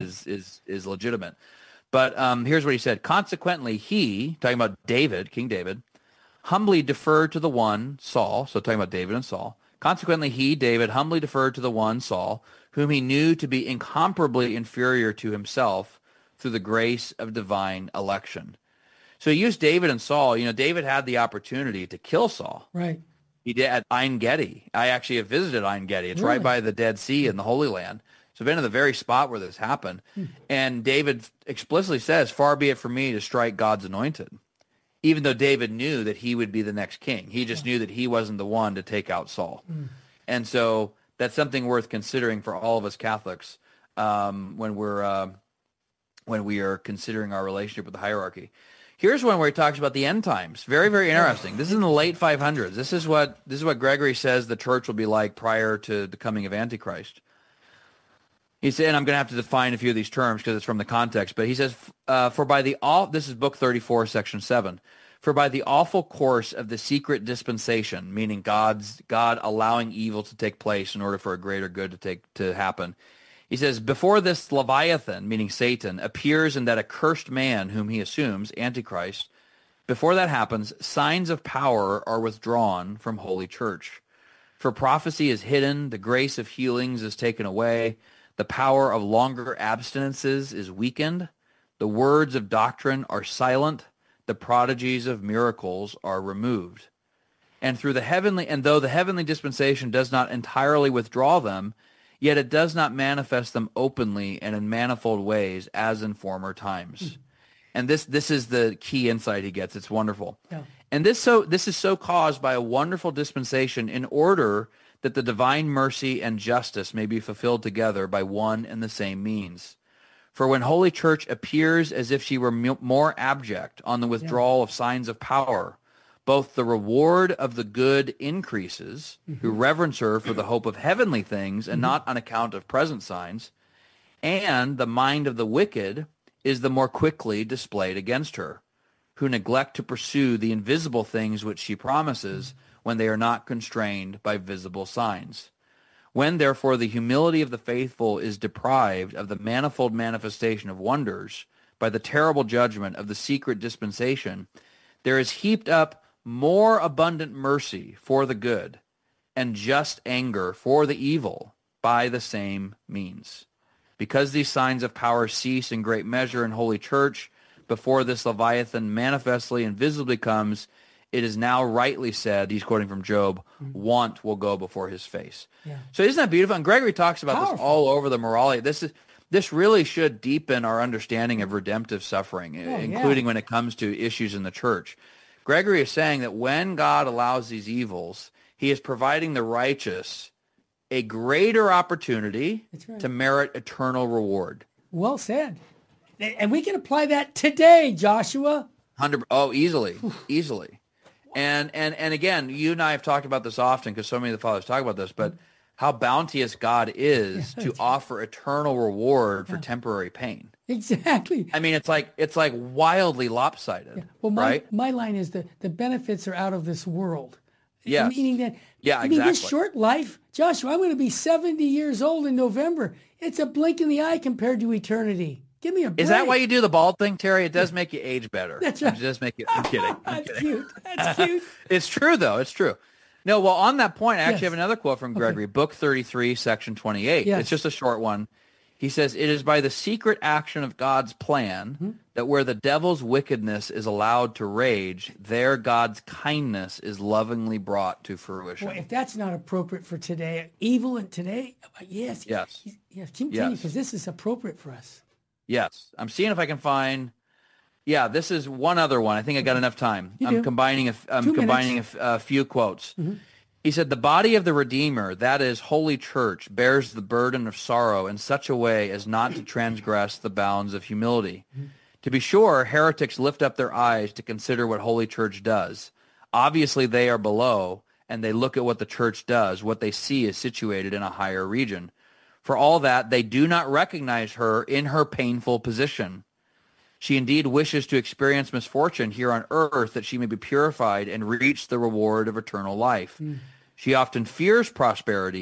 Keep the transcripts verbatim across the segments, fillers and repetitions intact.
is is is legitimate. But um, here's what he said. Consequently, he, talking about David, King David, humbly deferred to the one, Saul, so talking about David and Saul. Consequently, he, David, humbly deferred to the one, Saul, whom he knew to be incomparably inferior to himself through the grace of divine election. So he used David and Saul. You know, David had the opportunity to kill Saul. Right. He did at Ein Gedi. I actually have visited Ein Gedi. It's Really? right by the Dead Sea in the Holy Land. So I've been to the very spot where this happened. Hmm. And David explicitly says, far be it from me to strike God's anointed. Even though David knew that he would be the next king. He just yeah. knew that he wasn't the one to take out Saul. Mm. And so that's something worth considering for all of us Catholics um, when we're uh, when we are considering our relationship with the hierarchy. Here's one where he talks about the end times. Very, very interesting. This is in the late five hundreds. This is what this is what Gregory says the church will be like prior to the coming of Antichrist. He said, and I'm going to have to define a few of these terms because it's from the context, but he says, uh, for by the, all, this is book thirty-four, section seven, for by the awful course of the secret dispensation, meaning God's, God allowing evil to take place in order for a greater good to take, to happen. He says, before this Leviathan, meaning Satan, appears in that accursed man whom he assumes, Antichrist, before that happens, signs of power are withdrawn from Holy Church. For prophecy is hidden, the grace of healings is taken away, the power of longer abstinences is weakened. The words of doctrine are silent. The prodigies of miracles are removed. And through the heavenly, and though the heavenly dispensation does not entirely withdraw them, yet it does not manifest them openly and in manifold ways as in former times. Mm-hmm. And this this is the key insight he gets. It's wonderful. Yeah. And this so this is so caused by a wonderful dispensation in order that the divine mercy and justice may be fulfilled together by one and the same means. For when Holy Church appears as if she were more abject on the withdrawal yeah. of signs of power, both the reward of the good increases, mm-hmm. who reverence her for the hope of heavenly things and mm-hmm. not on account of present signs, and the mind of the wicked is the more quickly displayed against her, who neglect to pursue the invisible things which she promises, mm-hmm. when they are not constrained by visible signs. When, therefore, the humility of the faithful is deprived of the manifold manifestation of wonders by the terrible judgment of the secret dispensation, there is heaped up more abundant mercy for the good and just anger for the evil by the same means. Because these signs of power cease in great measure in Holy Church, before this Leviathan manifestly and visibly comes, it is now rightly said, he's quoting from Job, mm-hmm. want will go before his face. Yeah. So isn't that beautiful? And Gregory talks about Powerful. This all over the Moralia. This is this really should deepen our understanding of redemptive suffering, oh, including yeah. when it comes to issues in the church. Gregory is saying that when God allows these evils, he is providing the righteous a greater opportunity right. to merit eternal reward. Well said. And we can apply that today, Joshua. one hundred Oh, easily, easily. And, and and again, you and I have talked about this often because so many of the fathers talk about this, but how bounteous God is yeah, to offer eternal reward for yeah. temporary pain. Exactly. I mean, it's like it's like wildly lopsided, yeah. well, my, right? My line is the, the benefits are out of this world. Yes. Meaning that, yeah, I mean, exactly. this short life, Joshua, I'm going to be seventy years old in November. It's a blink in the eye compared to eternity. Give me a break. Is that why you do the bald thing, Terry? It does make you age better. That's right. It does make you. I'm kidding. I'm That's kidding. cute. That's cute. It's true, though. It's true. No, well, on that point, I actually yes. have another quote from Gregory, okay. Book thirty-three, Section twenty-eight. Yes. It's just a short one. He says, it is by the secret action of God's plan mm-hmm. that where the devil's wickedness is allowed to rage, there God's kindness is lovingly brought to fruition. Boy, if that's not appropriate for today, evil in today, yes. Yes. Yes, continue, because yes. this is appropriate for us. Yes. I'm seeing if I can find, yeah, this is one other one. I think I got enough time. You I'm do. combining a, I'm Two combining a, a few quotes. Mm-hmm. He said, the body of the Redeemer, that is Holy Church, bears the burden of sorrow in such a way as not to transgress the bounds of humility. Mm-hmm. To be sure, heretics lift up their eyes to consider what Holy Church does. Obviously, they are below, and they look at what the Church does. What they see is situated in a higher region. For all that, they do not recognize her in her painful position. She indeed wishes to experience misfortune here on earth that she may be purified and reach the reward of eternal life. Mm. She often fears prosperity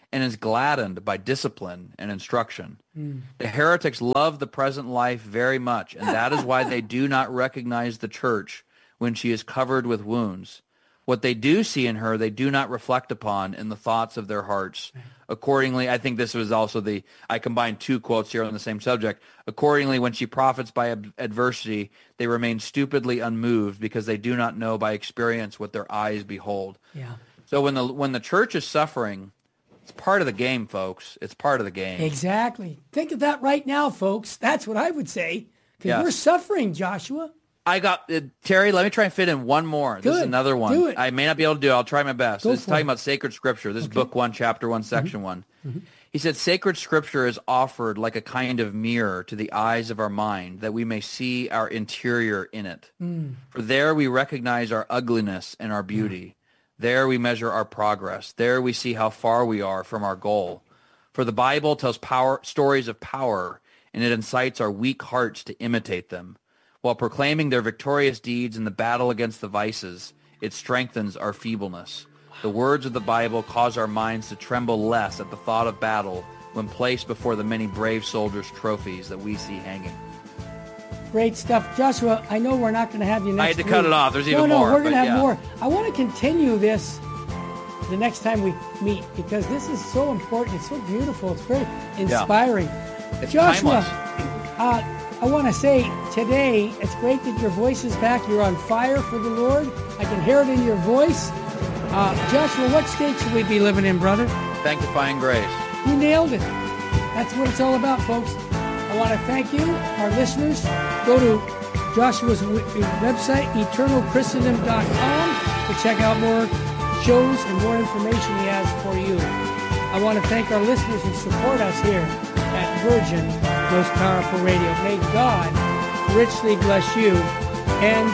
and is gladdened by discipline and instruction. Mm. The heretics love the present life very much, and that is why they do not recognize the church when she is covered with wounds. What they do see in her, they do not reflect upon in the thoughts of their hearts. Right. Accordingly, I think this was also the, I combined two quotes here on the same subject. Accordingly, when she profits by ad- adversity, they remain stupidly unmoved because they do not know by experience what their eyes behold. Yeah. So when the when the church is suffering, it's part of the game, folks. It's part of the game. Exactly. Think of that right now, folks. That's what I would say. Because Yes. we're suffering, Joshua. I got, uh, Terry, let me try and fit in one more. This is Good. another one. Do it. I may not be able to do it. I'll try my best. Go This is for talking it. about sacred scripture. This Okay. is book one, chapter one, section one. He said, sacred scripture is offered like a kind of mirror to the eyes of our mind that we may see our interior in it. Mm. For there we recognize our ugliness and our beauty. There we measure our progress. There we see how far we are from our goal. For the Bible tells power stories of power, and it incites our weak hearts to imitate them. While proclaiming their victorious deeds in the battle against the vices, it strengthens our feebleness. The words of the Bible cause our minds to tremble less at the thought of battle when placed before the many brave soldiers' trophies that we see hanging. Great stuff. Joshua, I know we're not going to have you next I had to week. cut it off. There's even no, no, more, we're going to but have yeah. more. I want to continue this the next time we meet because this is so important. It's so beautiful. It's very inspiring. It's Joshua, timeless. uh, I want to say today, it's great that your voice is back. You're on fire for the Lord. I can hear it in your voice. Uh, Joshua, what state should we be living in, brother? Sanctifying grace. You nailed it. That's what it's all about, folks. I want to thank you, our listeners. Go to Joshua's w- website, eternal christendom dot com, to check out more shows and more information he has for you. I want to thank our listeners who support us here at Virgin Most Powerful Radio. May God richly bless you and